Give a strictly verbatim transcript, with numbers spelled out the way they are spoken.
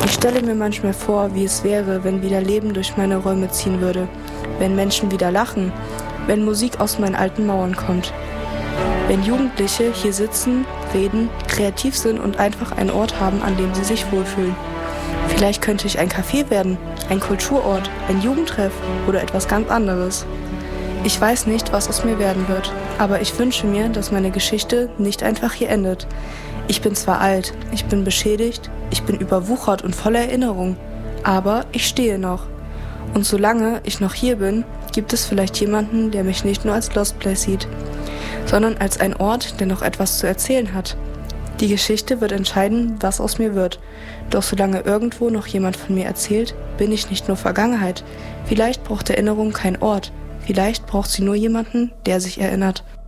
Ich stelle mir manchmal vor, wie es wäre, wenn wieder Leben durch meine Räume ziehen würde, wenn Menschen wieder lachen, wenn Musik aus meinen alten Mauern kommt. Wenn Jugendliche hier sitzen, reden, kreativ sind und einfach einen Ort haben, an dem sie sich wohlfühlen. Vielleicht könnte ich ein Café werden, ein Kulturort, ein Jugendtreff oder etwas ganz anderes. Ich weiß nicht, was aus mir werden wird, aber ich wünsche mir, dass meine Geschichte nicht einfach hier endet. Ich bin zwar alt, ich bin beschädigt, ich bin überwuchert und voller Erinnerung, aber ich stehe noch. Und solange ich noch hier bin, gibt es vielleicht jemanden, der mich nicht nur als Lost Place sieht, sondern als ein Ort, der noch etwas zu erzählen hat. Die Geschichte wird entscheiden, was aus mir wird. Doch solange irgendwo noch jemand von mir erzählt, bin ich nicht nur Vergangenheit. Vielleicht braucht Erinnerung kein Ort. Vielleicht braucht sie nur jemanden, der sich erinnert.